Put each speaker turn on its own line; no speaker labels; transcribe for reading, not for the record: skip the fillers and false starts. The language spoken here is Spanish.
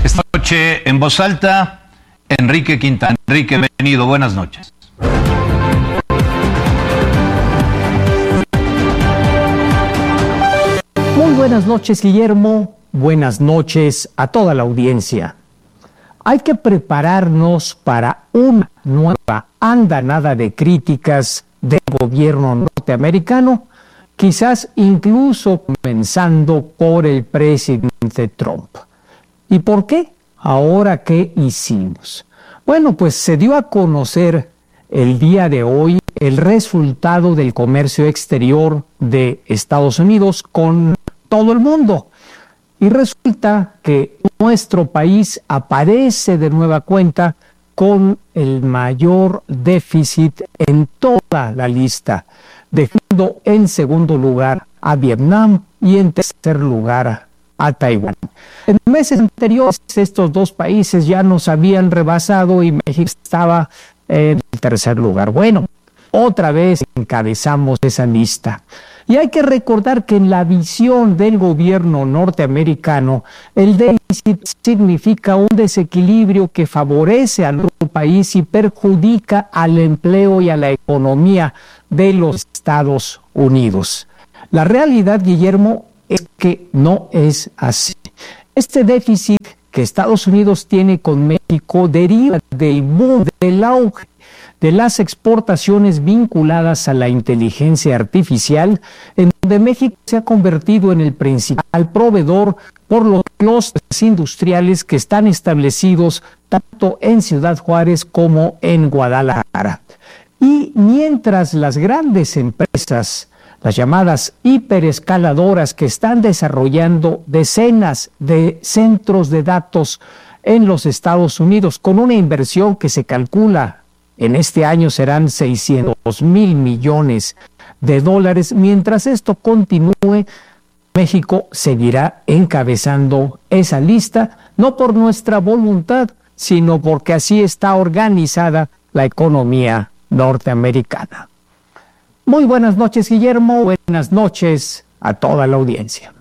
Esta noche en voz alta, Enrique Quintana. Enrique, bienvenido, buenas noches.
Muy buenas noches, Guillermo. Buenas noches a toda la audiencia. Hay que prepararnos para una nueva andanada de críticas del gobierno norteamericano, quizás incluso comenzando por el presidente Trump. ¿Y por qué? Ahora, ¿qué hicimos? Bueno, pues se dio a conocer el día de hoy el resultado del comercio exterior de Estados Unidos con todo el mundo. Y resulta que nuestro país aparece de nueva cuenta con el mayor déficit en toda la lista, dejando en segundo lugar a Vietnam y en tercer lugar a Taiwán. En meses anteriores estos dos países ya nos habían rebasado y México estaba en el tercer lugar. Bueno, otra vez encabezamos esa lista. Y hay que recordar que en la visión del gobierno norteamericano, el déficit significa un desequilibrio que favorece a nuestro país y perjudica al empleo y a la economía de los Estados Unidos. La realidad, Guillermo, es que no es así. Este déficit que Estados Unidos tiene con México deriva del boom, del auge de las exportaciones vinculadas a la inteligencia artificial, en donde México se ha convertido en el principal proveedor por los clústeres industriales que están establecidos tanto en Ciudad Juárez como en Guadalajara. Y mientras las grandes empresas, las llamadas hiperescaladoras que están desarrollando decenas de centros de datos en los Estados Unidos con una inversión que se calcula en este año serán 600,000 millones de dólares. Mientras esto continúe, México seguirá encabezando esa lista, no por nuestra voluntad, sino porque así está organizada la economía norteamericana. Muy buenas noches, Guillermo. Buenas noches a toda la audiencia.